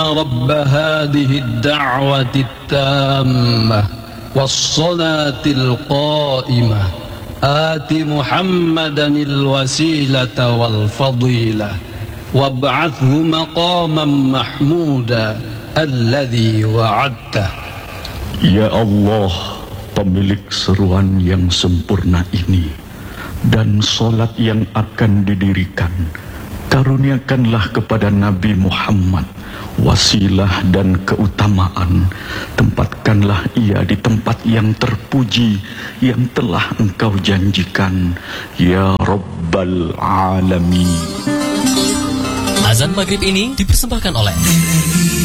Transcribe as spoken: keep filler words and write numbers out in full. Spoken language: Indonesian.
رب هذه الدعوة التامة والصلاة القائمة آت محمدا الوسيلة والفضيلة وابعثه مقاما محمودا الذي وعدته. Ya Allah, pemilik seruan yang sempurna ini dan solat yang akan didirikan, karuniakanlah kepada Nabi Muhammad wasilah dan keutamaan. Tempatkanlah ia di tempat yang terpuji yang telah Engkau janjikan, ya Rabbal Alamin. Azan maghrib ini dipersembahkan oleh